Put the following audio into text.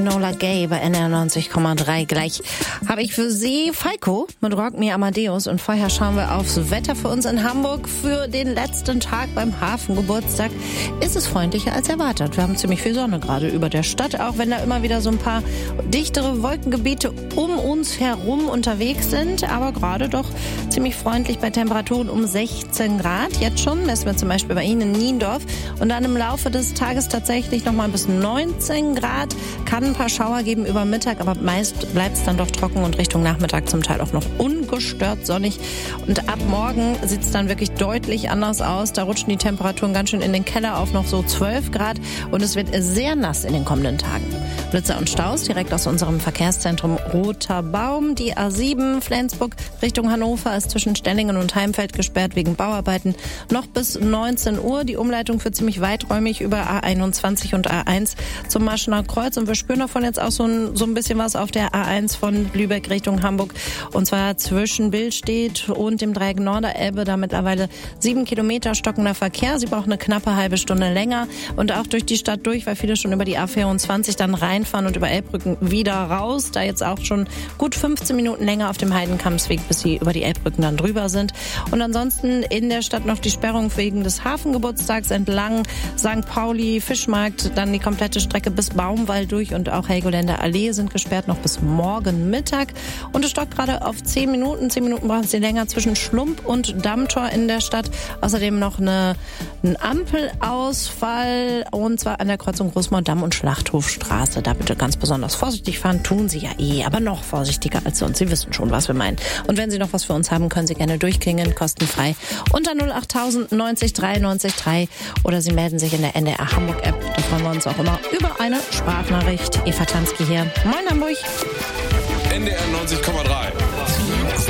Nola Gay bei NR 90,3. Gleich habe ich für Sie Falco mit Rock Me Amadeus und vorher schauen wir aufs Wetter für uns in Hamburg für den letzten Tag beim Hafengeburtstag. Ist es freundlicher als erwartet. Wir haben ziemlich viel Sonne gerade über der Stadt, auch wenn da immer wieder so ein paar dichtere Wolkengebiete um uns herum unterwegs sind, aber gerade doch ziemlich freundlich bei Temperaturen um 16 Grad. Jetzt schon messen wir zum Beispiel bei Ihnen in Niendorf und dann im Laufe des Tages tatsächlich nochmal bis 19 Grad. Kann ein paar Schauer geben über Mittag, aber meist bleibt es dann doch trocken und Richtung Nachmittag zum Teil auch noch ungestört sonnig. Und ab morgen sieht es dann wirklich deutlich anders aus. Da rutschen die Temperaturen ganz schön in den Keller auf noch so 12 Grad und es wird sehr nass in den kommenden Tagen. Blitzer und Staus direkt aus unserem Verkehrszentrum Roter Baum. Die A7 Flensburg Richtung Hannover ist zwischen Stellingen und Heimfeld gesperrt wegen Bauarbeiten noch bis 19 Uhr. Die Umleitung führt ziemlich weiträumig über A21 und A1 zum Maschener Kreuz und wir spüren davon jetzt auch so ein bisschen was auf der A1 von Lübeck Richtung Hamburg und zwar zwischen Billstedt und dem Dreieck Norderelbe, da mittlerweile 7 Kilometer stockender Verkehr. Sie brauchen eine knappe halbe Stunde länger und auch durch die Stadt durch, weil viele schon über die A24 dann reinfahren und über Elbbrücken wieder raus. Da jetzt auch schon gut 15 Minuten länger auf dem Heidenkampsweg, bis sie über die Elbbrücken dann drüber sind. Und ansonsten in der Stadt noch die Sperrung wegen des Hafengeburtstags entlang St. Pauli, Fischmarkt, dann die komplette Strecke bis Baumwall durch und auch Helgoländer Allee sind gesperrt noch bis morgen Mittag. Und es stockt gerade auf 10 Minuten. 10 Minuten brauchen Sie länger zwischen Schlump und Dammtor in der Stadt. Außerdem noch ein Ampelausfall und zwar an der Kreuzung Großmoordamm und Schlachthofstraße. Da bitte ganz besonders vorsichtig fahren. Tun Sie ja aber noch vorsichtiger als sonst. Sie wissen schon, was wir meinen. Und wenn Sie noch was für uns haben, können Sie gerne durchklingeln, kostenfrei unter 08000 90 93 3 oder Sie melden sich in der NDR Hamburg App. Da freuen wir uns auch immer über eine Sprachnachricht. Eva Tansky hier. Moin Hamburg. NDR 90,3.